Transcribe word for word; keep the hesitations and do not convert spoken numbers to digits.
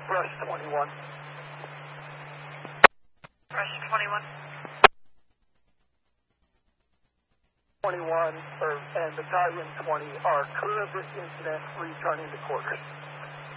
Brush twenty-one. Brush twenty-one. twenty-one or, and Battalion twenty are clear of this incident, returning to quarters.